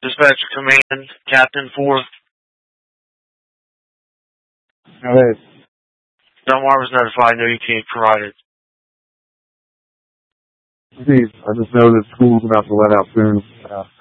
Dispatch Command, Captain 4. Alright. Delmar was notified. No ETA provided. Geez, I just know that school's about to let out soon.